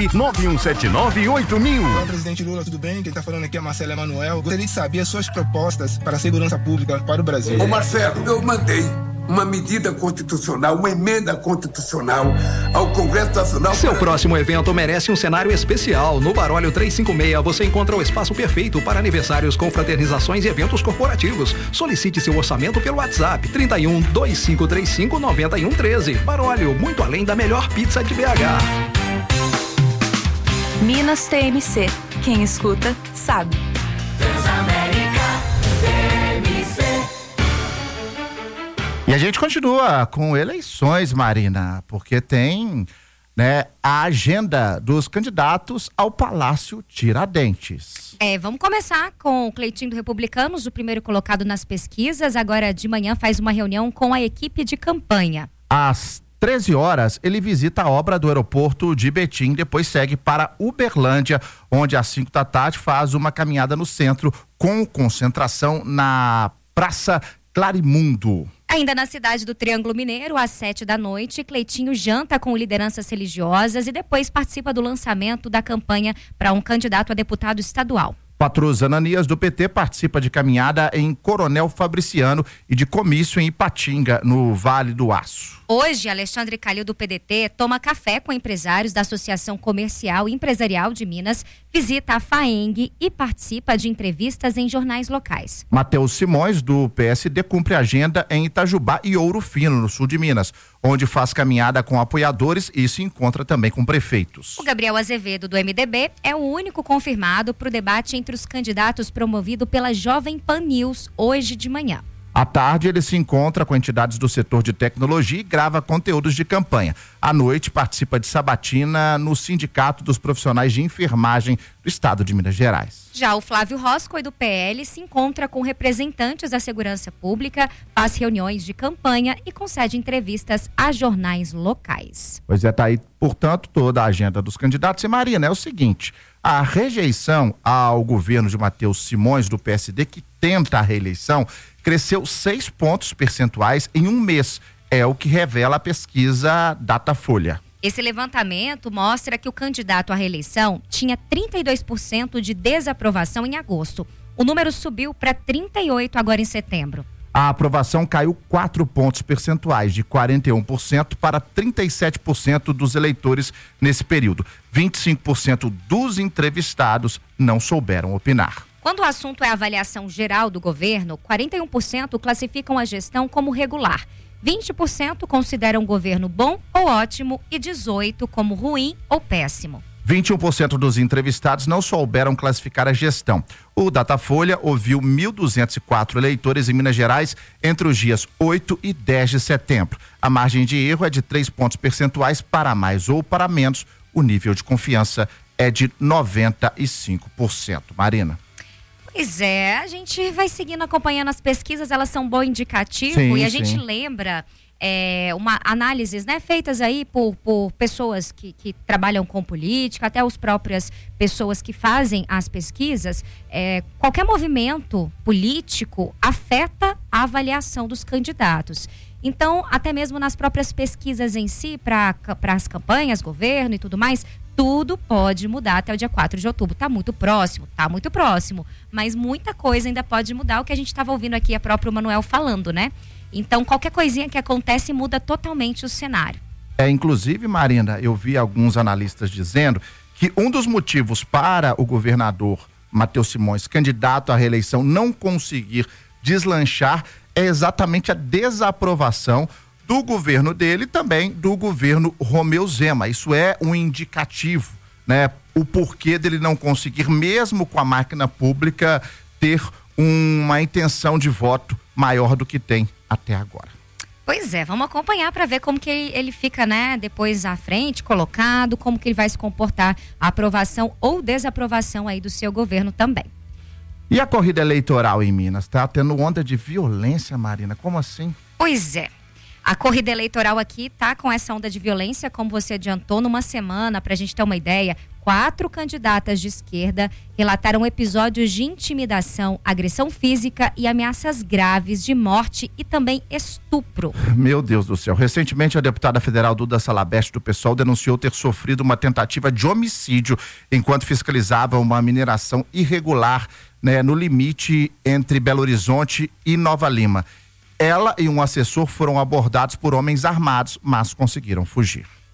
991798000. Olá, presidente Lula, tudo bem? Quem tá falando aqui é Marcelo Emanuel. Gostaria de saber as suas propostas para a segurança pública para o Brasil. Ô Marcelo, eu mandei uma medida constitucional, uma emenda constitucional ao Congresso Nacional. Seu próximo evento merece um cenário especial. No Barólio 356 você encontra o espaço perfeito para aniversários, confraternizações e eventos corporativos. Solicite seu orçamento pelo WhatsApp 31 2535 9113. Barólio, muito além da melhor pizza de BH. Minas TMC. Quem escuta, sabe. Transamérica TMC. E a gente continua com eleições, Marina, porque tem, né, a agenda dos candidatos ao Palácio Tiradentes. Vamos começar com o Cleitinho do Republicanos, o primeiro colocado nas pesquisas. Agora de manhã faz uma reunião com a equipe de campanha. Às 13 horas, ele visita a obra do aeroporto de Betim, depois segue para Uberlândia, onde às 5 da tarde faz uma caminhada no centro, com concentração na Praça Clarimundo. Ainda na cidade do Triângulo Mineiro, às 7 da noite, Cleitinho janta com lideranças religiosas e depois participa do lançamento da campanha para um candidato a deputado estadual. Patrus Ananias, do PT, participa de caminhada em Coronel Fabriciano e de comício em Ipatinga, no Vale do Aço. Hoje, Alexandre Calil, do PDT, toma café com empresários da Associação Comercial e Empresarial de Minas, visita a FAENG e participa de entrevistas em jornais locais. Matheus Simões, do PSD, cumpre agenda em Itajubá e Ouro Fino, no sul de Minas, onde faz caminhada com apoiadores e se encontra também com prefeitos. O Gabriel Azevedo, do MDB, é o único confirmado para o debate entre os candidatos promovido pela Jovem Pan News hoje de manhã. À tarde, ele se encontra com entidades do setor de tecnologia e grava conteúdos de campanha. À noite, participa de sabatina no Sindicato dos Profissionais de Enfermagem do Estado de Minas Gerais. Já o Flávio Roscoe, do PL, se encontra com representantes da segurança pública, faz reuniões de campanha e concede entrevistas a jornais locais. Pois é, tá aí, portanto, toda a agenda dos candidatos. E, Marina, é o seguinte: a rejeição ao governo de Matheus Simões, do PSD, que tenta a reeleição, cresceu 6 pontos percentuais em um mês. É o que revela a pesquisa Datafolha. Esse levantamento mostra que o candidato à reeleição tinha 32% de desaprovação em agosto. O número subiu para 38% agora em setembro. A aprovação caiu 4 pontos percentuais, de 41% para 37% dos eleitores nesse período. 25% dos entrevistados não souberam opinar. Quando o assunto é a avaliação geral do governo, 41% classificam a gestão como regular, 20% consideram o governo bom ou ótimo e 18% como ruim ou péssimo. 21% dos entrevistados não souberam classificar a gestão. O Datafolha ouviu 1.204 eleitores em Minas Gerais entre os dias 8 e 10 de setembro. A margem de erro é de 3 pontos percentuais para mais ou para menos. O nível de confiança é de 95%. Marina. Pois é, a gente vai seguindo acompanhando as pesquisas, elas são bom indicativo. Sim, e a sim. gente lembra uma análises, né, feitas aí por pessoas que trabalham com política, até as próprias pessoas que fazem as pesquisas. Qualquer movimento político afeta a avaliação dos candidatos. Então, até mesmo nas próprias pesquisas em si, para as campanhas, governo e tudo mais, tudo pode mudar até o dia 4 de outubro. Tá muito próximo, mas muita coisa ainda pode mudar, o que a gente estava ouvindo aqui a própria Manuel falando, né? Então, qualquer coisinha que acontece muda totalmente o cenário. Inclusive, Marina, eu vi alguns analistas dizendo que um dos motivos para o governador Matheus Simões, candidato à reeleição, não conseguir deslanchar é exatamente a desaprovação do governo dele e também do governo Romeu Zema. Isso é um indicativo, né? O porquê dele não conseguir, mesmo com a máquina pública, ter uma intenção de voto maior do que tem até agora. Pois é, vamos acompanhar para ver como que ele fica, né, depois à frente, colocado, como que ele vai se comportar, a aprovação ou desaprovação aí do seu governo também. E a corrida eleitoral em Minas? Tá tendo onda de violência, Marina? Como assim? Pois é. A corrida eleitoral aqui tá com essa onda de violência, como você adiantou, numa semana, pra gente ter uma ideia, 4 candidatas de esquerda relataram episódios de intimidação, agressão física e ameaças graves de morte e também estupro. Meu Deus do céu. Recentemente, a deputada federal Duda Salabeste, do PSOL, denunciou ter sofrido uma tentativa de homicídio enquanto fiscalizava uma mineração irregular, né, no limite entre Belo Horizonte e Nova Lima. Ela e um assessor foram abordados por homens armados, mas conseguiram fugir.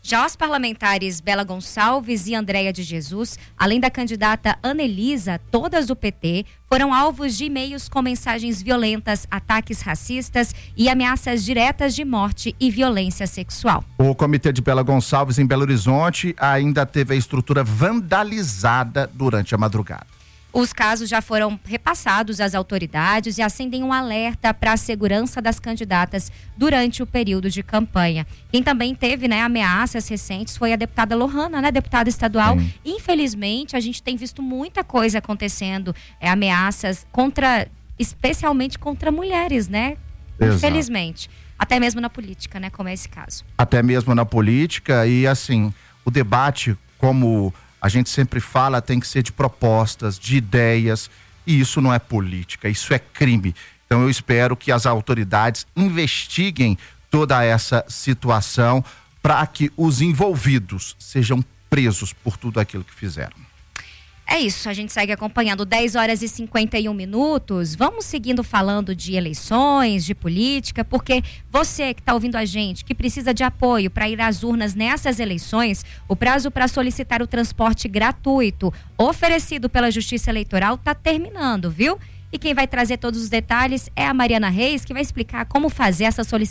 Já os parlamentares Bela Gonçalves e Andréia de Jesus, além da candidata Anelisa, todas do PT, foram alvos de e-mails com mensagens violentas, ataques racistas e ameaças diretas de morte e violência sexual. O comitê de Bela Gonçalves, em Belo Horizonte, ainda teve a estrutura vandalizada durante a madrugada. Os casos já foram repassados às autoridades e acendem um alerta para a segurança das candidatas durante o período de campanha. Quem também teve, ameaças recentes foi a deputada Lohana, deputada estadual. Sim. Infelizmente, a gente tem visto muita coisa acontecendo, ameaças especialmente contra mulheres, Exato. Infelizmente. Até mesmo na política, como é esse caso. Até mesmo na política e, assim, o debate, como a gente sempre fala, tem que ser de propostas, de ideias, e isso não é política, isso é crime. Então eu espero que as autoridades investiguem toda essa situação para que os envolvidos sejam presos por tudo aquilo que fizeram. É isso, a gente segue acompanhando 10h51. Vamos seguindo falando de eleições, de política, porque você que está ouvindo a gente, que precisa de apoio para ir às urnas nessas eleições, o prazo para solicitar o transporte gratuito oferecido pela Justiça Eleitoral está terminando, viu? E quem vai trazer todos os detalhes é a Mariana Reis, que vai explicar como fazer essa solicitação